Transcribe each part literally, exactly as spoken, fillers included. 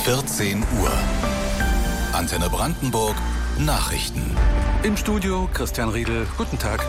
vierzehn Uhr. Antenne Brandenburg Nachrichten. Im Studio Christian Riedel. Guten Tag.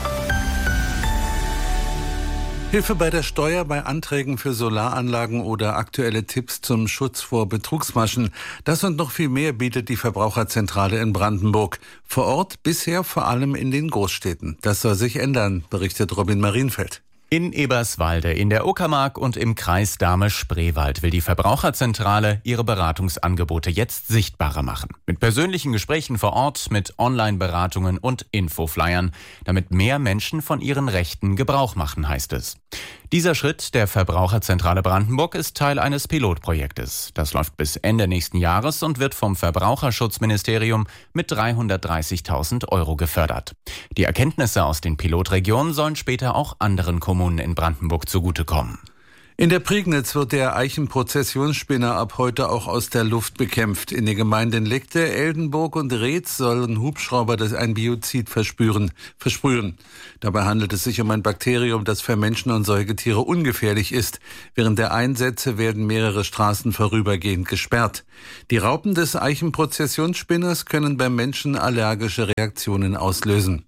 Hilfe bei der Steuer, bei Anträgen für Solaranlagen oder aktuelle Tipps zum Schutz vor Betrugsmaschen. Das und noch viel mehr bietet die Verbraucherzentrale in Brandenburg. Vor Ort bisher vor allem in den Großstädten. Das soll sich ändern, berichtet Robin Marienfeld. In Eberswalde, in der Uckermark und im Kreis Dahme-Spreewald will die Verbraucherzentrale ihre Beratungsangebote jetzt sichtbarer machen. Mit persönlichen Gesprächen vor Ort, mit Online-Beratungen und Infoflyern, damit mehr Menschen von ihren Rechten Gebrauch machen, heißt es. Dieser Schritt der Verbraucherzentrale Brandenburg ist Teil eines Pilotprojektes. Das läuft bis Ende nächsten Jahres und wird vom Verbraucherschutzministerium mit dreihundertdreißigtausend Euro gefördert. Die Erkenntnisse aus den Pilotregionen sollen später auch anderen Kommunen in Brandenburg zugutekommen. In der Prignitz wird der Eichenprozessionsspinner ab heute auch aus der Luft bekämpft. In den Gemeinden Legte, Eldenburg und Reetz sollen Hubschrauber das ein Biozid verspüren, versprühen. Dabei handelt es sich um ein Bakterium, das für Menschen und Säugetiere ungefährlich ist. Während der Einsätze werden mehrere Straßen vorübergehend gesperrt. Die Raupen des Eichenprozessionsspinners können beim Menschen allergische Reaktionen auslösen.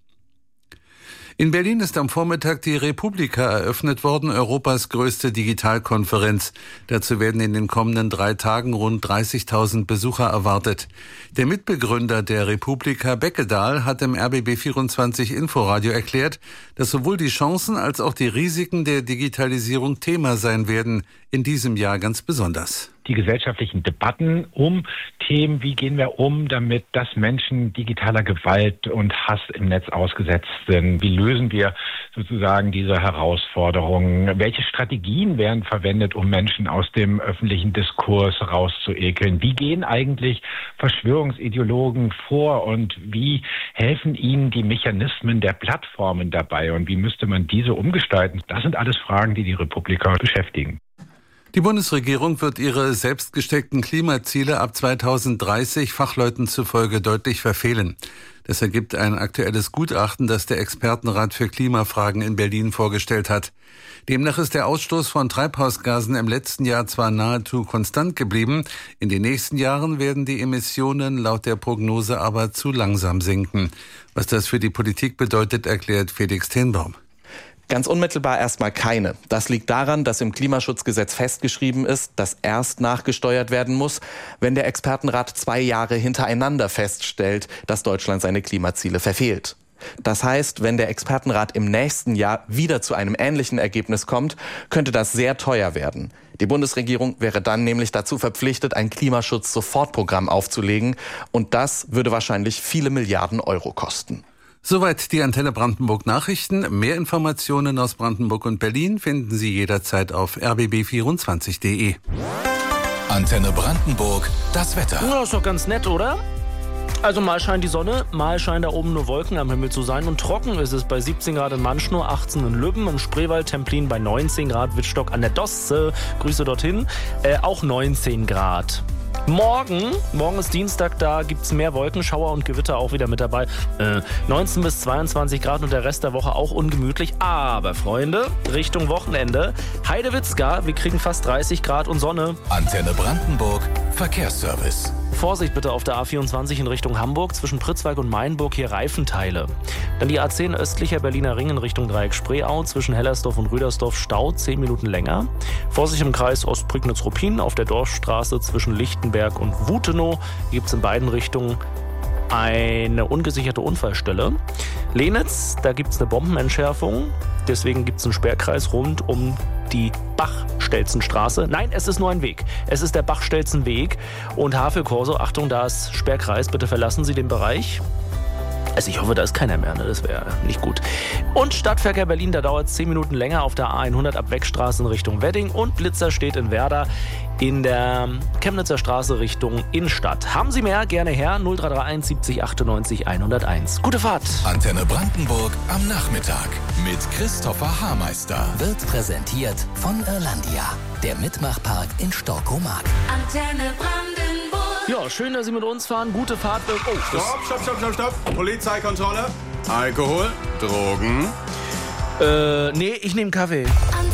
In Berlin ist am Vormittag die Republika eröffnet worden, Europas größte Digitalkonferenz. Dazu werden in den kommenden drei Tagen rund dreißigtausend Besucher erwartet. Der Mitbegründer der Republika, Beckedahl, hat im R B B vierundzwanzig Inforadio erklärt, dass sowohl die Chancen als auch die Risiken der Digitalisierung Thema sein werden, in diesem Jahr ganz besonders. Die gesellschaftlichen Debatten um Themen, wie gehen wir um, damit dass Menschen digitaler Gewalt und Hass im Netz ausgesetzt sind. Wie lösen wir sozusagen diese Herausforderungen? Welche Strategien werden verwendet, um Menschen aus dem öffentlichen Diskurs rauszuekeln? Wie gehen eigentlich Verschwörungsideologen vor und wie helfen ihnen die Mechanismen der Plattformen dabei? Und wie müsste man diese umgestalten? Das sind alles Fragen, die die Republika beschäftigen. Die Bundesregierung wird ihre selbst gesteckten Klimaziele ab zweitausenddreißig Fachleuten zufolge deutlich verfehlen. Das ergibt ein aktuelles Gutachten, das der Expertenrat für Klimafragen in Berlin vorgestellt hat. Demnach ist der Ausstoß von Treibhausgasen im letzten Jahr zwar nahezu konstant geblieben, in den nächsten Jahren werden die Emissionen laut der Prognose aber zu langsam sinken. Was das für die Politik bedeutet, erklärt Felix Tenbaum. Ganz unmittelbar erstmal keine. Das liegt daran, dass im Klimaschutzgesetz festgeschrieben ist, dass erst nachgesteuert werden muss, wenn der Expertenrat zwei Jahre hintereinander feststellt, dass Deutschland seine Klimaziele verfehlt. Das heißt, wenn der Expertenrat im nächsten Jahr wieder zu einem ähnlichen Ergebnis kommt, könnte das sehr teuer werden. Die Bundesregierung wäre dann nämlich dazu verpflichtet, ein Klimaschutz-Sofortprogramm aufzulegen. Und das würde wahrscheinlich viele Milliarden Euro kosten. Soweit die Antenne Brandenburg Nachrichten. Mehr Informationen aus Brandenburg und Berlin finden Sie jederzeit auf r b b vierundzwanzig punkt d e. Antenne Brandenburg, das Wetter. Ja, ist doch ganz nett, oder? Also mal scheint die Sonne, mal scheinen da oben nur Wolken am Himmel zu sein und trocken ist es bei siebzehn Grad in Manschnur, achtzehn in Lübben, im Spreewald, Templin bei neunzehn Grad, Wittstock an der Dosse, Grüße dorthin, äh, auch neunzehn Grad. Morgen, morgen ist Dienstag, da gibt es mehr Wolken, Schauer und Gewitter auch wieder mit dabei. Äh, neunzehn bis zweiundzwanzig Grad und der Rest der Woche auch ungemütlich. Aber Freunde, Richtung Wochenende, Heidewitzka, wir kriegen fast dreißig Grad und Sonne. Antenne Brandenburg, Verkehrsservice. Vorsicht bitte auf der A vierundzwanzig in Richtung Hamburg, zwischen Pritzwalk und Mainburg hier Reifenteile. Dann die A zehn östlicher Berliner Ring in Richtung Dreieck Spreeau, zwischen Hellersdorf und Rüdersdorf Stau, zehn Minuten länger. Vorsicht im Kreis Ostprignitz-Ruppin auf der Dorfstraße zwischen Lichtenberg und Wutenow. Hier gibt es in beiden Richtungen eine ungesicherte Unfallstelle. Lenitz, da gibt es eine Bombenentschärfung. Deswegen gibt es einen Sperrkreis rund um die Bachstelzenstraße. Nein, es ist nur ein Weg. Es ist der Bachstelzenweg. Und Havelkorso, Achtung, da ist Sperrkreis. Bitte verlassen Sie den Bereich. Also ich hoffe, da ist keiner mehr, ne? Das wäre nicht gut. Und Stadtverkehr Berlin, da dauert es zehn Minuten länger auf der A hundert ab Wegstraße in Richtung Wedding. Und Blitzer steht in Werder in der Chemnitzer Straße Richtung Innenstadt. Haben Sie mehr? Gerne her. null drei drei eins siebzig achtundneunzig hunderteins. Gute Fahrt. Antenne Brandenburg am Nachmittag mit Christopher Haarmeister. Wird präsentiert von Irlandia, der Mitmachpark in Storkomark. Antenne Brandenburg. Ja, schön, dass Sie mit uns fahren. Gute Fahrt. Oh, stopp, stopp, stopp, stopp, stopp. Polizeikontrolle. Alkohol, Drogen. Äh, nee, ich nehme Kaffee.